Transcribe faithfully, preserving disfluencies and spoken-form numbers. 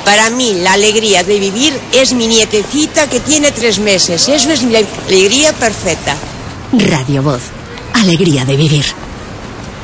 Para mí, la alegría de vivir es mi nietecita que tiene tres meses. Eso es la alegría perfecta. Radio Voz. Alegría de vivir.